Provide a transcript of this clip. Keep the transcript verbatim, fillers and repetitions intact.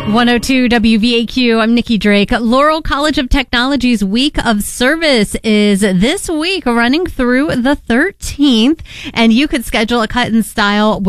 one oh two W V A Q. I'm Nikki Drake. Laurel College of Technology's Week of Service is this week running through the thirteenth, and you could schedule a cut and style